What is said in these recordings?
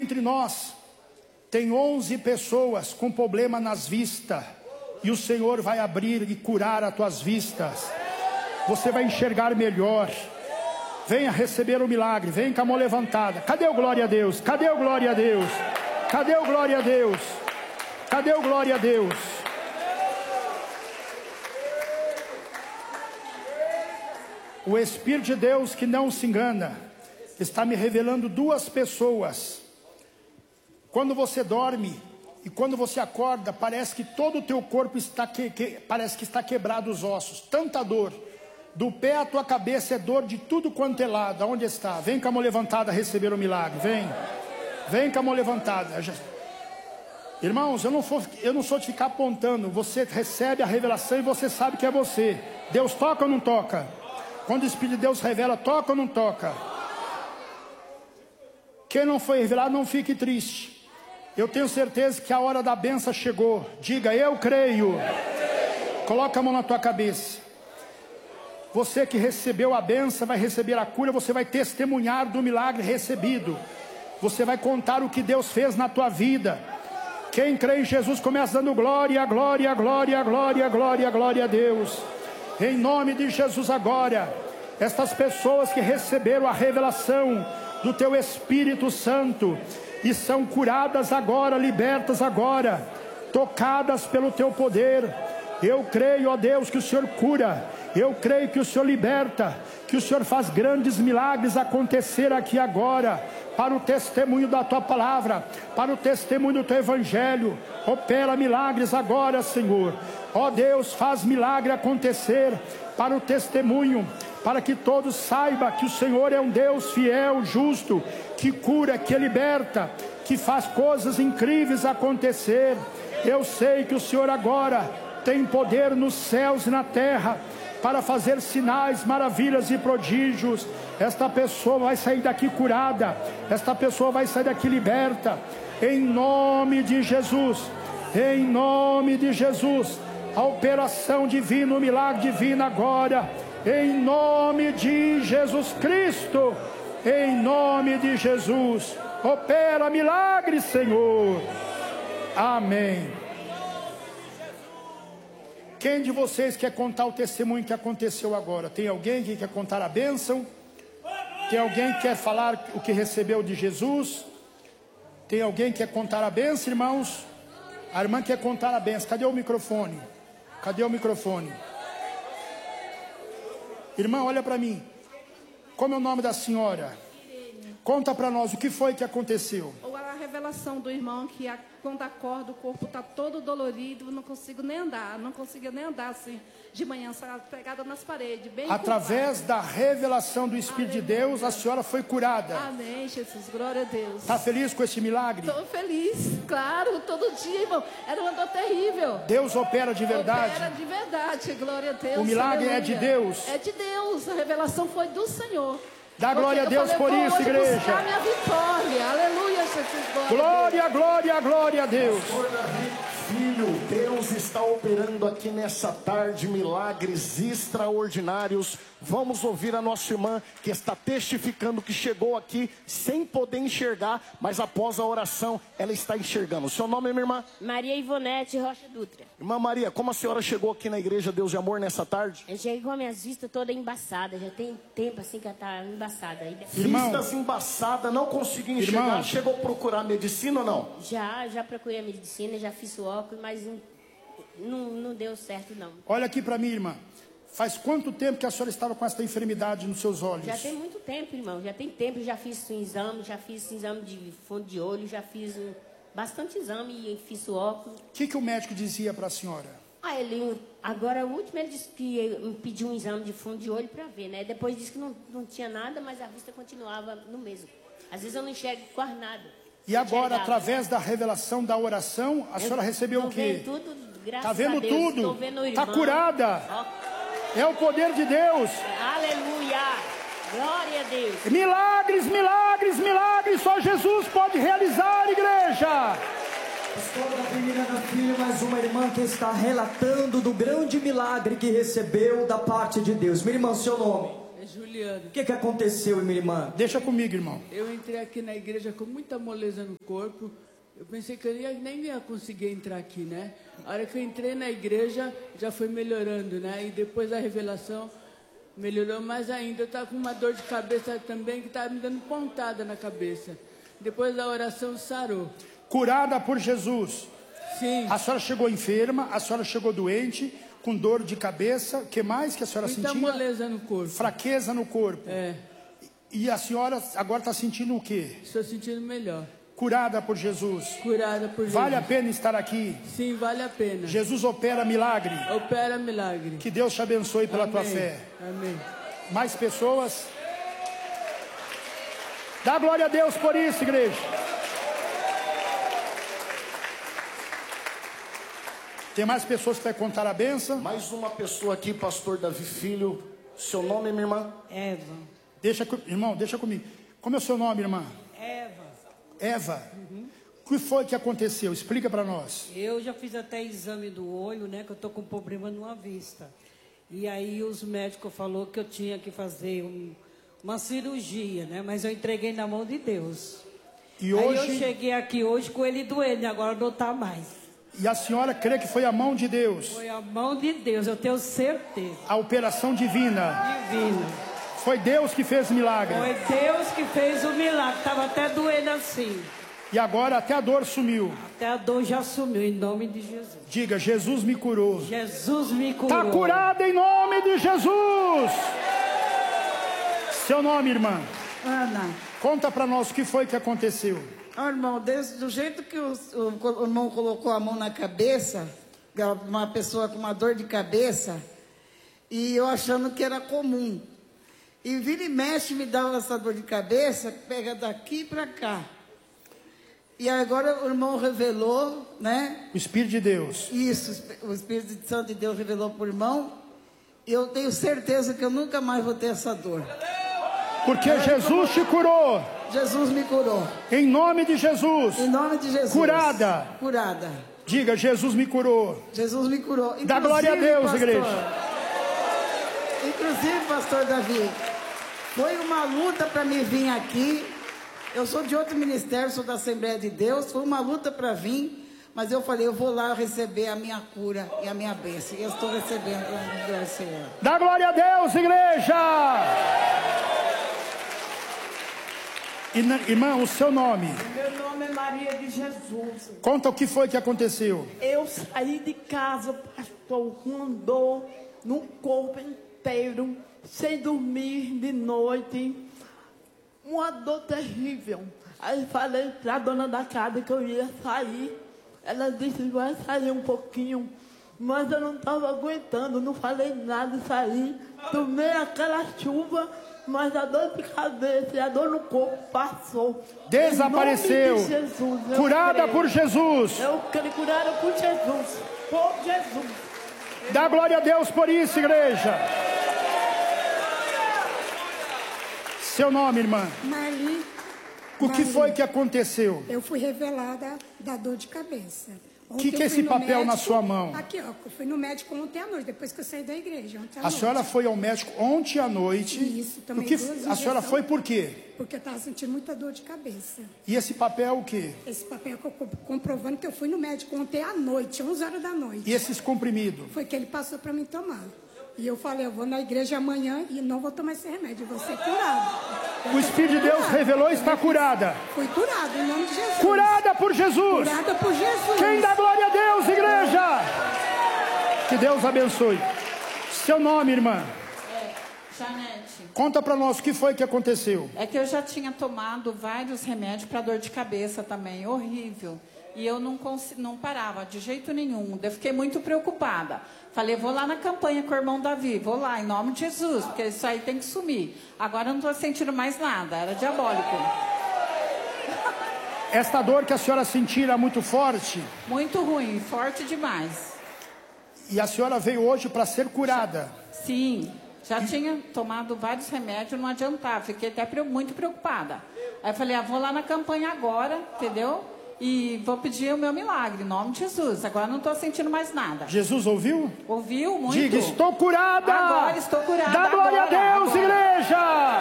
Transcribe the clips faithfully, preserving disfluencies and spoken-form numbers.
entre nós tem onze pessoas com problema nas vistas, e o Senhor vai abrir e curar as tuas vistas. Você vai enxergar melhor. Venha receber o milagre. Vem com a mão levantada. Cadê o glória a Deus? Cadê o glória a Deus? Cadê o glória a Deus? Cadê o glória a Deus? O Espírito de Deus, que não se engana, está me revelando duas pessoas. Quando você dorme e quando você acorda, parece que todo o teu corpo está que, que, parece que está quebrado os ossos. Tanta dor. Do pé à tua cabeça é dor de tudo quanto é lado. Aonde está? Vem com a mão levantada receber o milagre. Vem. Vem com a mão levantada. Irmãos, eu não, for, eu não sou de ficar apontando. Você recebe a revelação e você sabe que é você. Deus toca ou não toca? Quando o Espírito de Deus revela, toca ou não toca? Quem não foi revelado, não fique triste. Eu tenho certeza que a hora da bênção chegou. Diga, eu creio. Coloca a mão na tua cabeça. Você que recebeu a bênção vai receber a cura. Você vai testemunhar do milagre recebido. Você vai contar o que Deus fez na tua vida. Quem crê em Jesus começa dando glória, glória, glória, glória, glória, glória a Deus. Em nome de Jesus agora, estas pessoas que receberam a revelação do teu Espírito Santo e são curadas agora, libertas agora, tocadas pelo teu poder. Eu creio, ó Deus, que o Senhor cura. Eu creio que o Senhor liberta, que o Senhor faz grandes milagres acontecer aqui agora, para o testemunho da tua palavra, para o testemunho do teu evangelho. Opera milagres agora, Senhor. Ó Deus, faz milagre acontecer para o testemunho, para que todos saibam que o Senhor é um Deus fiel, justo, que cura, que liberta, que faz coisas incríveis acontecer. Eu sei que o Senhor agora tem poder nos céus e na terra para fazer sinais, maravilhas e prodígios. Esta pessoa vai sair daqui curada, esta pessoa vai sair daqui liberta, em nome de Jesus, em nome de Jesus. A operação divina, o milagre divino agora, em nome de Jesus Cristo, em nome de Jesus. Opera milagre, Senhor. Amém. Quem de vocês quer contar o testemunho que aconteceu agora? Tem alguém que quer contar a bênção? Tem alguém que quer falar o que recebeu de Jesus? Tem alguém que quer contar a bênção, irmãos? A irmã quer contar a bênção. Cadê o microfone? Cadê o microfone? Irmã, olha para mim. Como é o nome da senhora? Conta para nós o que foi que aconteceu. A revelação do irmão que a, quando acorda o corpo está todo dolorido, não consigo nem andar, não consigo nem andar assim de manhã, pegada nas paredes. Bem Através curvada. da revelação do Espírito Aleluia. De Deus, a senhora foi curada. Amém, Jesus, glória a Deus. Está feliz com esse milagre? Estou feliz, claro, todo dia, irmão. Era uma dor terrível. Deus opera de verdade? Opera de verdade, glória a Deus. O milagre Aleluia. é de Deus? É de Deus, a revelação foi do Senhor. Dá glória a Deus por isso, igreja. Minha vitória. Aleluia, Jesus. Glória, glória, glória a Deus. Filho, Deus está operando aqui nessa tarde milagres extraordinários. Vamos ouvir a nossa irmã que está testificando que chegou aqui sem poder enxergar, mas após a oração ela está enxergando. O seu nome é, minha irmã? Maria Ivonete Rocha Dutra. Irmã Maria, como a senhora chegou aqui na igreja Deus de Amor nessa tarde? Eu cheguei com as minhas vistas todas embaçadas. Já tem tempo assim que ela está embaçada. Irmão, vistas embaçadas, não consegui enxergar. Irmão, chegou a procurar medicina ou não? Já, já procurei a medicina, já fiz o óculos, mas não, não deu certo não. Olha aqui para mim, irmã. Faz quanto tempo que a senhora estava com essa enfermidade nos seus olhos? Já tem muito tempo, irmão. Já tem tempo. Já fiz um exame, já fiz um exame de fundo de olho, já fiz um, bastante exame e fiz o óculos. O que, que o médico dizia para a senhora? Ah, ele, agora o último ele disse que me pediu um exame de fundo de olho para ver, né? Depois disse que não, não tinha nada, mas a vista continuava no mesmo. Às vezes eu não enxergo quase nada. E agora, através da revelação da oração, a eu senhora recebeu o quê? Tô vendo tudo, graças tá vendo a Deus. tudo? Tô vendo o irmão. Tá curada. Ó. É o poder de Deus. Aleluia. Glória a Deus. Milagres, milagres, milagres. Só Jesus pode realizar, igreja. Pastora Avelina da Filho, mais uma irmã que está relatando do grande milagre que recebeu da parte de Deus. Minha irmã, seu nome? Juliana. O que, que aconteceu, minha irmã? Deixa comigo, irmão. Eu entrei aqui na igreja com muita moleza no corpo. Eu pensei que eu ia, nem ia conseguir entrar aqui, né? A hora que eu entrei na igreja, já foi melhorando, né? E depois da revelação, melhorou mais ainda. Eu estava com uma dor de cabeça também, que estava me dando pontada na cabeça. Depois da oração, sarou. Curada por Jesus. Sim. A senhora chegou enferma, a senhora chegou doente, com dor de cabeça. O que mais que a senhora Muita sentia? moleza no corpo. Fraqueza no corpo. É. E a senhora agora está sentindo o quê? Estou sentindo melhor. Curada por Jesus. Curada por Jesus. Vale a pena estar aqui? Sim, vale a pena. Jesus opera milagre. Opera milagre. Que Deus te abençoe pela Amém. tua fé. Amém. Mais pessoas? Dá glória a Deus por isso, igreja. Tem mais pessoas que vai contar a benção? Mais uma pessoa aqui, pastor Davi Filho. Seu nome, minha irmã? Eva. Deixa, irmão, deixa comigo. Como é o seu nome, irmã? Eva. Eva. Uhum. O que foi que aconteceu? Explica para nós. Eu já fiz até exame do olho, né? Que eu tô com problema numa vista. E aí os médicos falaram que eu tinha que fazer um, uma cirurgia, né? Mas eu entreguei na mão de Deus. E hoje... Aí eu cheguei aqui hoje com ele doente, agora não está mais. E a senhora crê que foi a mão de Deus? Foi a mão de Deus, eu tenho certeza. A operação divina. Divina. Foi Deus que fez o milagre. Foi Deus que fez o milagre. Estava até doendo assim. E agora até a dor sumiu. Até a dor já sumiu, em nome de Jesus. Diga, Jesus me curou. Jesus me curou. Está curada em nome de Jesus. Seu nome, irmã? Ana. Conta para nós o que foi que aconteceu. Oh, irmão, desde, do jeito que o, o, o irmão colocou a mão na cabeça, uma pessoa com uma dor de cabeça, e eu achando que era comum. E vira e mexe me dava essa dor de cabeça, pega daqui para cá. E agora o irmão revelou, né? O Espírito de Deus. Isso, o Espírito Santo de Deus revelou para o irmão. E eu tenho certeza que eu nunca mais vou ter essa dor. Porque é, Jesus te curou. Jesus me curou. Em nome de Jesus. Em nome de Jesus. Curada. Curada. Diga, Jesus me curou. Jesus me curou. Inclusive, dá glória a Deus, pastor, igreja. Inclusive, pastor Davi, foi uma luta para me vir aqui. Eu sou de outro ministério, sou da Assembleia de Deus. Foi uma luta para vir, mas eu falei, eu vou lá receber a minha cura e a minha bênção. E eu estou recebendo, glória ao Senhor. Dá glória a Deus, igreja. Irmã, o seu nome? Meu nome é Maria de Jesus. Conta o que foi que aconteceu. Eu saí de casa, pastor, com uma dor no corpo inteiro, sem dormir de noite, uma dor terrível. Aí falei para a dona da casa que eu ia sair. Ela disse, vai sair um pouquinho. Mas eu não estava aguentando, não falei nada, saí. Tomei aquela chuva, mas a dor de cabeça e a dor no corpo passou. Desapareceu. Em nome de Jesus, curada creio. por Jesus. Eu creio, curada por Jesus. Por Jesus. Dá glória a Deus por isso, igreja. Seu nome, irmã? Marli. O que foi que aconteceu? Eu fui revelada da dor de cabeça. O que, que é esse papel médico, na sua mão? Aqui, ó. Eu fui no médico ontem à noite, depois que eu saí da igreja. Ontem à a noite. senhora foi ao médico ontem à noite. Isso, também. O que, a senhora foi por quê? Porque eu estava sentindo muita dor de cabeça. E esse papel o quê? Esse papel que eu comprovando que eu fui no médico ontem à noite, onze horas da noite. E esses comprimidos? Foi que ele passou para mim tomar. E eu falei, eu vou na igreja amanhã e não vou tomar esse remédio, eu vou ser curada. O Espírito de Deus revelou e está curada. Fui curada, em nome de Jesus. Curada por Jesus. Curada por Jesus. Quem dá glória a Deus, igreja? Que Deus abençoe. Seu nome, irmã? É, Janete. Conta para nós o que foi que aconteceu. É que eu já tinha tomado vários remédios para dor de cabeça também, horrível. E eu não, não parava de jeito nenhum. Eu fiquei muito preocupada. Falei, vou lá na campanha com o irmão Davi. Vou lá, em nome de Jesus, porque isso aí tem que sumir. Agora eu não estou sentindo mais nada. Era diabólico. Esta dor que a senhora sentia era muito forte? Muito ruim, forte demais. E a senhora veio hoje para ser curada? Sim. Já tinha tomado vários remédios, não adiantava. Fiquei até muito preocupada. Aí eu falei, ah, vou lá na campanha agora, entendeu? E vou pedir o meu milagre, em nome de Jesus. Agora não estou sentindo mais nada. Jesus ouviu? Ouviu muito. Diga, estou curada. Agora estou curada. Dá glória agora, a Deus, agora. igreja.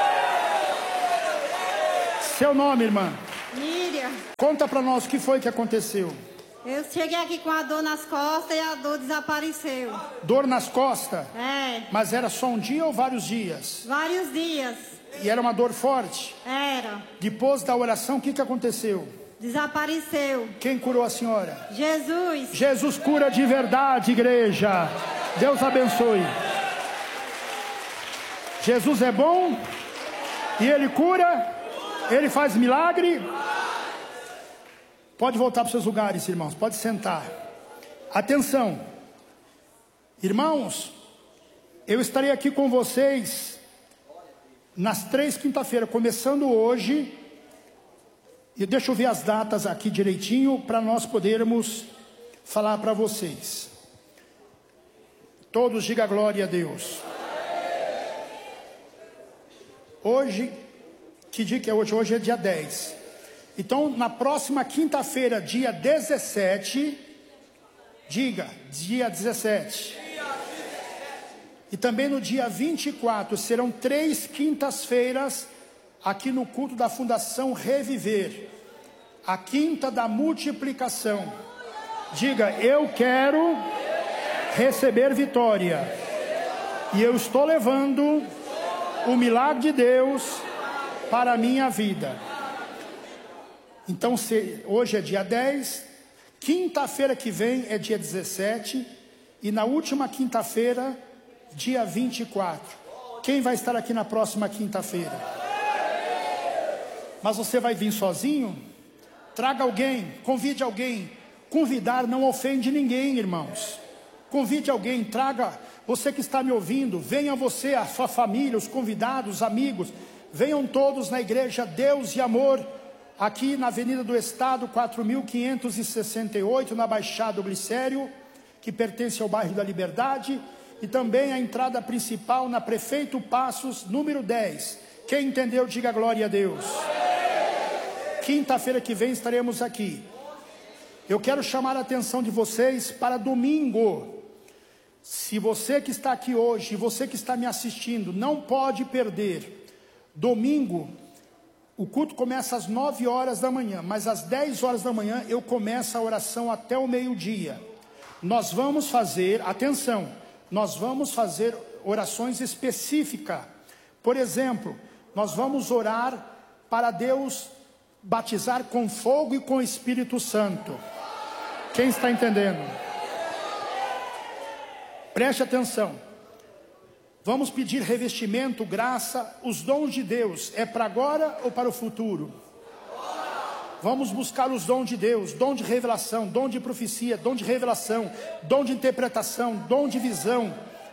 Seu nome, irmã? Miriam. Conta para nós o que foi que aconteceu. Eu cheguei aqui com a dor nas costas e a dor desapareceu. Dor nas costas? É. Mas era só um dia ou vários dias? Vários dias. E era uma dor forte? Era. Depois da oração, o que, que aconteceu? Desapareceu. Quem curou a senhora? Jesus. Jesus cura de verdade, igreja. Deus abençoe. Jesus é bom e Ele cura, Ele faz milagre. Pode voltar para os seus lugares, irmãos, pode sentar. Atenção, irmãos, eu estarei aqui com vocês nas três quinta-feiras, começando hoje. E deixa eu ver as datas aqui direitinho, para nós podermos falar para vocês. Todos digam glória a Deus. Hoje, que dia que é hoje? Hoje é dia dez. Então, na próxima quinta-feira, dia dezessete, diga, dia dezessete. E também no dia vinte e quatro, serão três quintas-feiras aqui no culto da Fundação Reviver, a quinta da multiplicação. Diga, eu quero receber vitória, e eu estou levando o milagre de Deus para a minha vida. Então, se, hoje é dia dez, quinta-feira que vem é dia dezessete, e na última quinta-feira, dia vinte e quatro. Quem vai estar aqui na próxima quinta-feira? Mas você vai vir sozinho? Traga alguém, convide alguém. Convidar não ofende ninguém, irmãos. Convide alguém, traga. Você que está me ouvindo, venha você, a sua família, os convidados, os amigos. Venham todos na igreja Deus e Amor, aqui na Avenida do Estado, quatro mil quinhentos e sessenta e oito, na Baixada do Glicério, que pertence ao bairro da Liberdade. E também a entrada principal na Prefeito Passos, número dez. Quem entendeu, diga glória a Deus. Quinta-feira que vem estaremos aqui. Eu quero chamar a atenção de vocês para domingo. Se você que está aqui hoje, você que está me assistindo, não pode perder. Domingo, o culto começa às nove horas da manhã, mas às dez horas da manhã eu começo a oração até o meio-dia. Nós vamos fazer, atenção, nós vamos fazer orações específicas. Por exemplo, nós vamos orar para Deus batizar com fogo e com Espírito Santo. Quem está entendendo? Preste atenção. Vamos pedir revestimento, graça, os dons de Deus. É para agora ou para o futuro? Vamos buscar os dons de Deus. Dom de revelação, dom de profecia, dom de revelação, dom de interpretação, dom de visão.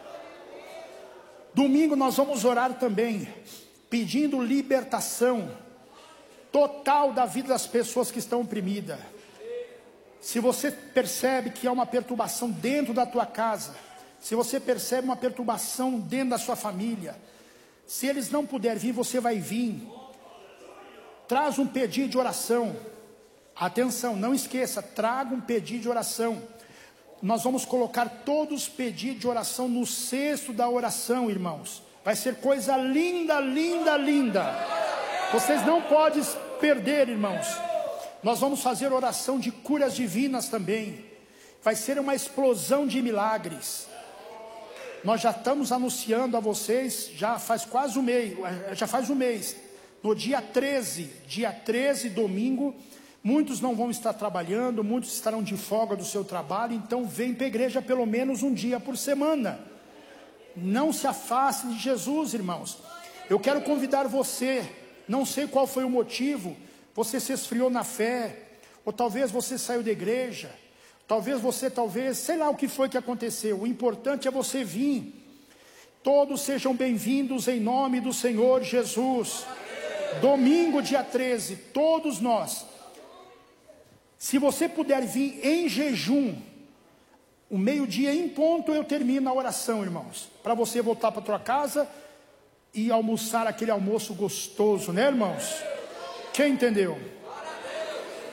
Domingo nós vamos orar também, pedindo libertação total da vida das pessoas que estão oprimidas. Se você percebe que há uma perturbação dentro da tua casa, se você percebe uma perturbação dentro da sua família, se eles não puderem vir, você vai vir. Traz um pedido de oração. Atenção, não esqueça, traga um pedido de oração. Nós vamos colocar todos os pedidos de oração no cesto da oração, irmãos. Vai ser coisa linda, linda, linda. Vocês não podem perder, irmãos. Nós vamos fazer oração de curas divinas também. Vai ser uma explosão de milagres. Nós já estamos anunciando a vocês, já faz quase um mês, já faz um mês. No dia treze, dia treze, domingo, muitos não vão estar trabalhando, muitos estarão de folga do seu trabalho, então vem para a igreja pelo menos um dia por semana. Não se afaste de Jesus, irmãos. Eu quero convidar você. Não sei qual foi o motivo, você se esfriou na fé, ou talvez você saiu da igreja, talvez você, talvez, sei lá o que foi que aconteceu. O importante é você vir. Todos sejam bem-vindos em nome do Senhor Jesus. Domingo, dia treze, todos nós. Se você puder vir em jejum, o meio-dia em ponto eu termino a oração, irmãos, para você voltar para a tua casa e almoçar aquele almoço gostoso, né, irmãos? Quem entendeu?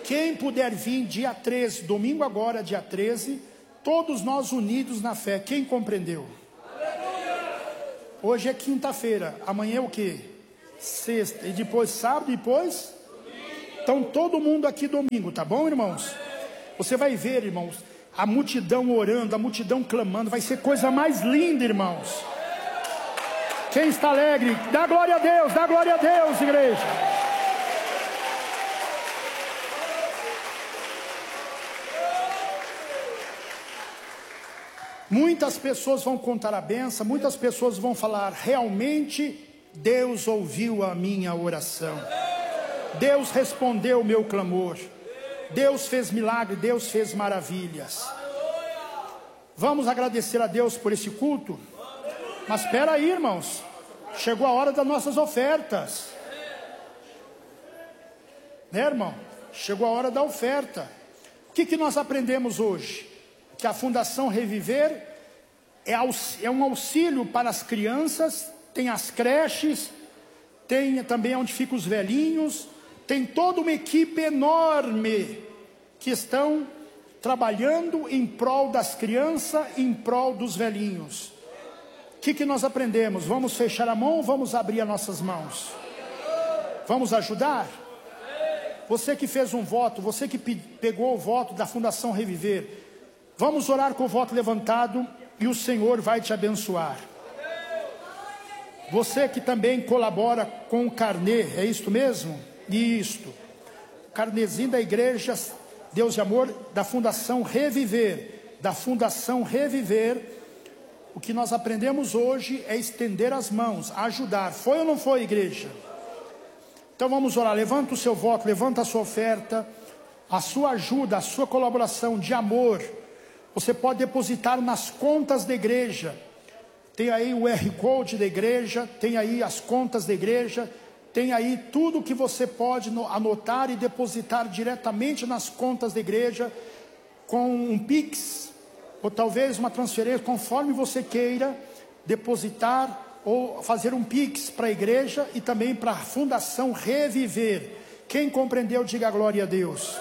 Quem puder vir dia treze, domingo agora, dia treze, todos nós unidos na fé. Quem compreendeu? Hoje é quinta-feira, amanhã é o quê? Sexta, e depois sábado, e depois? Então todo mundo aqui domingo, tá bom, irmãos? Você vai ver, irmãos, a multidão orando, a multidão clamando, vai ser coisa mais linda, irmãos. Quem está alegre, dá glória a Deus, dá glória a Deus, igreja. Muitas pessoas vão contar a benção, muitas pessoas vão falar, realmente Deus ouviu a minha oração. Deus respondeu o meu clamor. Deus fez milagre, Deus fez maravilhas. Vamos agradecer a Deus por esse culto? Mas espera aí, irmãos. Chegou a hora das nossas ofertas. Né, irmão? Chegou a hora da oferta. O que, que nós aprendemos hoje? Que a Fundação Reviver é, é um auxílio para as crianças, tem as creches, tem também onde ficam os velhinhos, tem toda uma equipe enorme que estão trabalhando em prol das crianças, em prol dos velhinhos. O que, que nós aprendemos? Vamos fechar a mão ou vamos abrir as nossas mãos? Vamos ajudar? Você que fez um voto, você que pegou o voto da Fundação Reviver, vamos orar com o voto levantado e o Senhor vai te abençoar. Você que também colabora com o carnê, é isto mesmo? Isto. Carnezinho da igreja Deus de Amor, da Fundação Reviver. Da Fundação Reviver. O que nós aprendemos hoje é estender as mãos, ajudar. Foi ou não foi, igreja? Então vamos orar. Levanta o seu voto, levanta a sua oferta, a sua ajuda, a sua colaboração de amor. Você pode depositar nas contas da igreja. Tem aí o R Code da igreja, tem aí as contas da igreja, tem aí tudo que você pode anotar e depositar diretamente nas contas da igreja, com um Pix, ou talvez uma transferência, conforme você queira depositar, ou fazer um Pix para a igreja e também para a Fundação Reviver. Quem compreendeu, diga glória a Deus.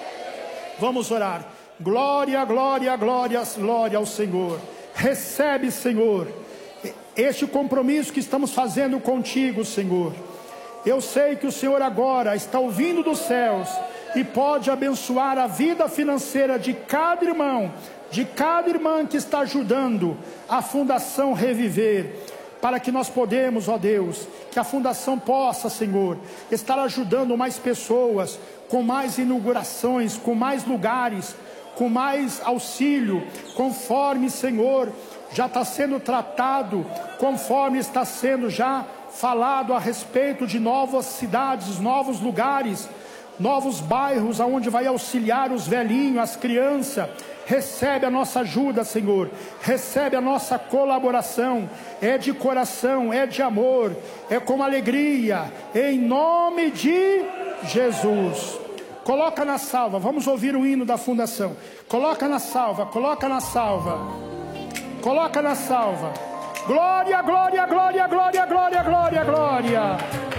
Vamos orar. Glória, glória, glória, glória ao Senhor. Recebe, Senhor, este compromisso que estamos fazendo contigo, Senhor. Eu sei que o Senhor agora está ouvindo dos céus e pode abençoar a vida financeira de cada irmão, de cada irmã que está ajudando a Fundação Reviver, para que nós podemos, ó Deus, que a Fundação possa, Senhor, estar ajudando mais pessoas, com mais inaugurações, com mais lugares, com mais auxílio, conforme, Senhor, já está sendo tratado, conforme está sendo já falado a respeito de novas cidades, novos lugares, novos bairros, aonde vai auxiliar os velhinhos, as crianças. Recebe a nossa ajuda, Senhor, recebe a nossa colaboração, é de coração, é de amor, é com alegria, em nome de Jesus. Coloca na salva, vamos ouvir o hino da Fundação. Coloca na salva, coloca na salva, coloca na salva. Glória, glória, glória, glória, glória, glória, glória.